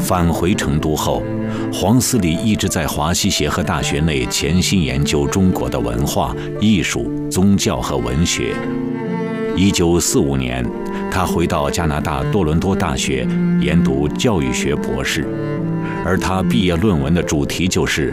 返回成都后，黄思礼一直在华西协和大学内潜心研究中国的文化、艺术、宗教和文学。1945年，他回到加拿大多伦多大学研读教育学博士，而他毕业论文的主题就是